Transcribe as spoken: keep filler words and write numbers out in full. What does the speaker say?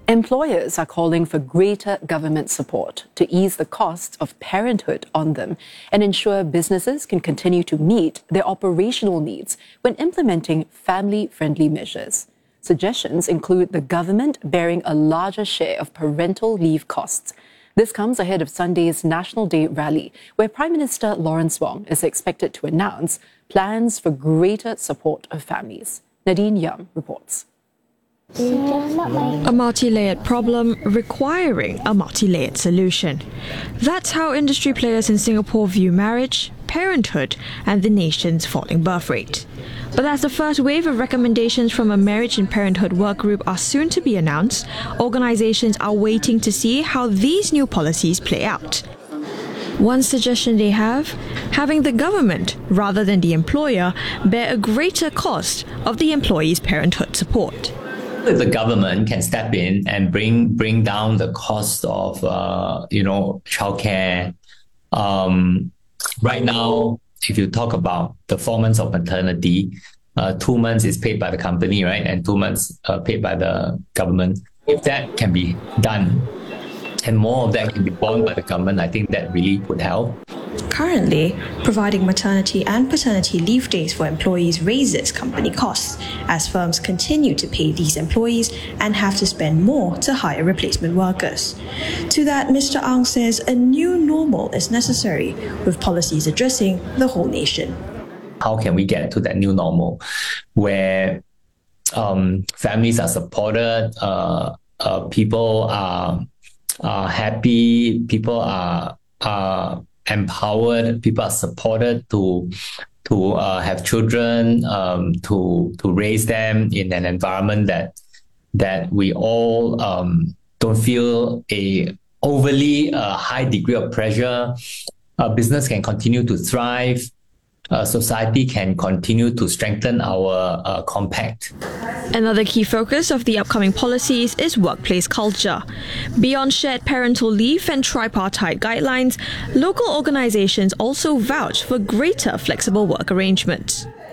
Employers are calling for greater government support to ease the costs of parenthood on them and ensure businesses can continue to meet their operational needs when implementing family-friendly measures. Suggestions include the government bearing a larger share of parental leave costs. This comes ahead of Sunday's National Day rally, where Prime Minister Lawrence Wong is expected to announce plans for greater support of families. Nadine Yam reports. A multi-layered problem requiring a multi-layered solution. That's how industry players in Singapore view marriage, parenthood, and the nation's falling birth rate. But as the first wave of recommendations from a marriage and parenthood work group are soon to be announced, organizations are waiting to see how these new policies play out. One suggestion they have, having the government, rather than the employer, bear a greater cost of the employee's parenthood support. If the government can step in and bring bring down the cost of uh, you know childcare, um, right now, if you talk about the four months of maternity, uh, two months is paid by the company, right, and two months uh, paid by the government. If that can be done, and more of that can be borne by the government, I think that really would help. Currently, providing maternity and paternity leave days for employees raises company costs, as firms continue to pay these employees and have to spend more to hire replacement workers. To that, Mister Ang says a new normal is necessary, with policies addressing the whole nation. How can we get to that new normal where um, families are supported, uh, uh, people are, are happy, people are, are empowered, people are supported to to uh, have children, um, to to raise them in an environment that that we all um, don't feel a overly uh, high degree of pressure. A business can continue to thrive. Uh, society can continue to strengthen our uh, compact. Another key focus of the upcoming policies is workplace culture. Beyond shared parental leave and tripartite guidelines, local organizations also vouch for greater flexible work arrangements.